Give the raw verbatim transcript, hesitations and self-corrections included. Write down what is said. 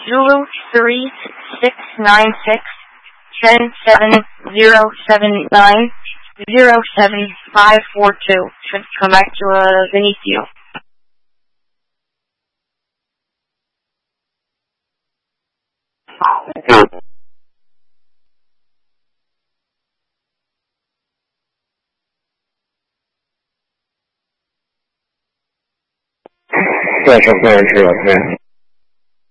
Zulu three six nine six ten seven zero seven nine zero seven five four two. Should come back to uh, Benicio. Special plan true up, man.